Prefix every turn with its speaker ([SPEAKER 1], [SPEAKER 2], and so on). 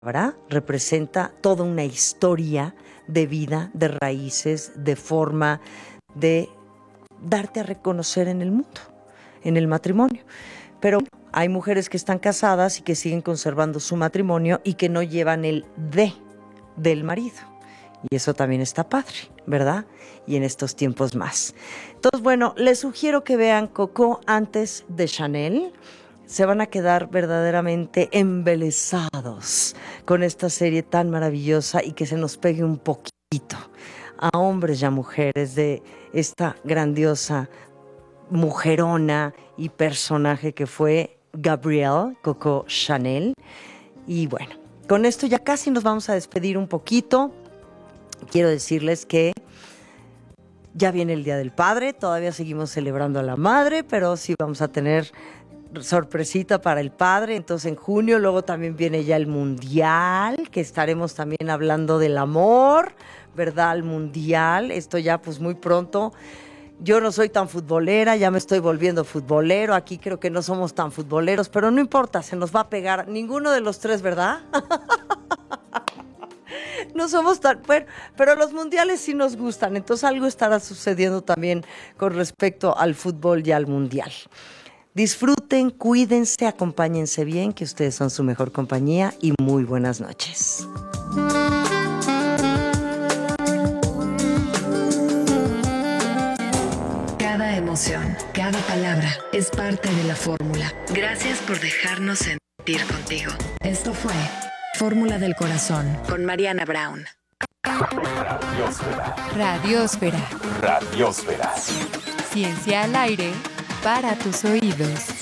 [SPEAKER 1] representa toda una historia de vida, de raíces, de forma de darte a reconocer en el mundo, en el matrimonio. Pero hay mujeres que están casadas y que siguen conservando su matrimonio y que no llevan el del marido. Y eso también está padre, ¿verdad? Y en estos tiempos más. Entonces, bueno, les sugiero que vean Coco antes de Chanel. Se van a quedar verdaderamente embelesados con esta serie tan maravillosa y que se nos pegue un poquito a hombres y a mujeres de esta grandiosa mujerona y personaje que fue Gabrielle Coco Chanel. Y bueno, con esto ya casi nos vamos a despedir un poquito. Quiero decirles que ya viene el Día del Padre, todavía seguimos celebrando a la madre, pero sí vamos a tener sorpresita para el padre. Entonces en junio luego también viene ya el Mundial, que estaremos también hablando del amor, ¿verdad? El Mundial, esto ya pues muy pronto. Yo no soy tan futbolera, ya me estoy volviendo futbolero, aquí creo que no somos tan futboleros, pero no importa, se nos va a pegar ninguno de los tres, ¿verdad? No somos tan... Bueno, pero los mundiales sí nos gustan, entonces algo estará sucediendo también con respecto al fútbol y al mundial. Disfruten, cuídense, acompáñense bien, que ustedes son su mejor compañía y muy buenas noches.
[SPEAKER 2] Cada emoción, cada palabra es parte de la fórmula. Gracias por dejarnos sentir contigo. Esto fue Fórmula del Corazón con Mariana Brown.
[SPEAKER 3] Radiósfera.
[SPEAKER 4] Radiósfera.
[SPEAKER 3] Radiósfera.
[SPEAKER 4] Ciencia al aire para tus oídos.